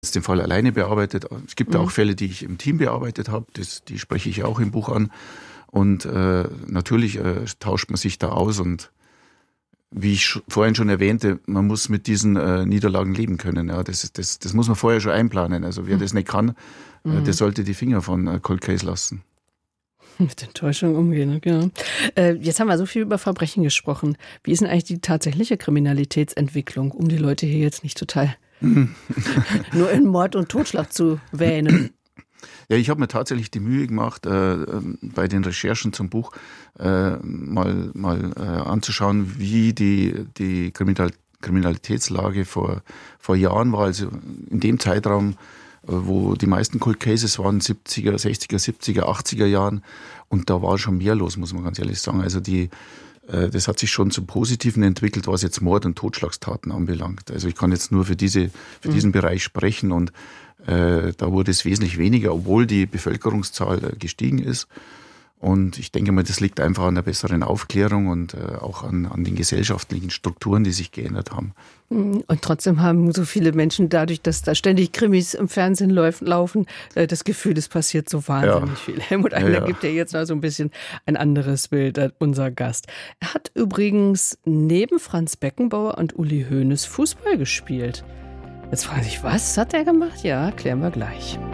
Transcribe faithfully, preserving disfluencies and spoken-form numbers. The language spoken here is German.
jetzt den Fall alleine bearbeitet. Es gibt Mhm. auch Fälle, die ich im Team bearbeitet habe. Das, die spreche ich auch im Buch an. Und äh, natürlich äh, tauscht man sich da aus. Und wie ich sch- vorhin schon erwähnte, man muss mit diesen äh, Niederlagen leben können. Ja, das, ist- das, das muss man vorher schon einplanen. Also wer das nicht kann, äh, der sollte die Finger von äh, Cold Case lassen. Mit Enttäuschung umgehen, genau. Äh, jetzt haben wir so viel über Verbrechen gesprochen. Wie ist denn eigentlich die tatsächliche Kriminalitätsentwicklung, um die Leute hier jetzt nicht total nur in Mord und Totschlag zu wähnen? Ja, ich habe mir tatsächlich die Mühe gemacht, äh, ähm, bei den Recherchen zum Buch äh, mal, mal äh, anzuschauen, wie die, die Kriminal Kriminalitätslage vor, vor Jahren war. Also in dem Zeitraum, äh, wo die meisten Cold Cases waren, siebziger, sechziger, siebziger, achtziger Jahren. Und da war schon mehr los, muss man ganz ehrlich sagen. Also die, äh, das hat sich schon zum Positiven entwickelt, was jetzt Mord- und Totschlagstaten anbelangt. Also ich kann jetzt nur für, diese, für Mhm. diesen Bereich sprechen und Äh, da wurde es wesentlich weniger, obwohl die Bevölkerungszahl äh, gestiegen ist. Und ich denke mal, das liegt einfach an der besseren Aufklärung und äh, auch an, an den gesellschaftlichen Strukturen, die sich geändert haben. Und trotzdem haben so viele Menschen dadurch, dass da ständig Krimis im Fernsehen lauf, laufen, äh, das Gefühl, es passiert so wahnsinnig Ja. viel. Helmut Eigner Ja, ja. gibt ja jetzt mal so ein bisschen ein anderes Bild, äh, unser Gast. Er hat übrigens neben Franz Beckenbauer und Uli Hoeneß Fußball gespielt. Jetzt frage ich, was hat er gemacht? Ja, klären wir gleich.